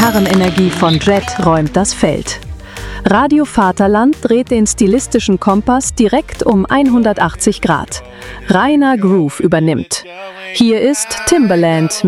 Gitarrenenergie von Jet räumt das Feld. Radio Vaterland dreht den stilistischen Kompass direkt um 180 Grad. Reiner Groove übernimmt. Hier ist Timbaland